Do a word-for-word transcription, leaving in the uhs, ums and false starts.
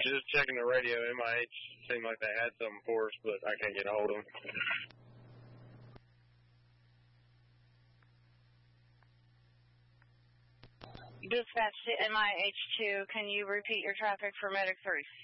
Just checking the radio. M I H seemed like they had something for us, but I can't get a hold of them. Dispatch to M I H two, can you repeat your traffic for Medic three?